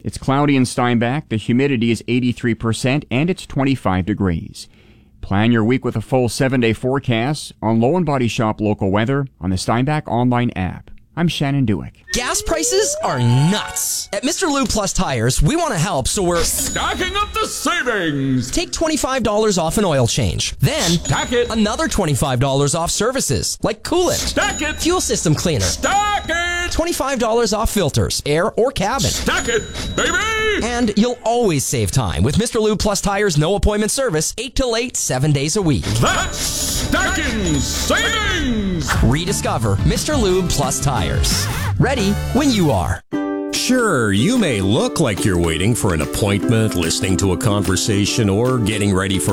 It's cloudy in Steinbach, the humidity is 83%, and it's 25 degrees. Plan your week with a full 7-day forecast on Low and Body Shop local weather on the Steinbach online app. I'm Shannon Dewick. Gas prices are nuts. At Mr. Lube Plus Tires, we want to help, so we're stacking up the savings. Take $25 off an oil change. Then, stack it. Another $25 off services, like coolant. Stack it. Fuel system cleaner. Stack it. $25 off filters, air or cabin. Stack it, baby. And you'll always save time with Mr. Lube Plus Tires' no appointment service, 8 till 8, 7 days a week. That's stacking savings. Rediscover Mr. Lube Plus Tires. Ready when you are. Sure, you may look like you're waiting for an appointment, listening to a conversation, or getting ready for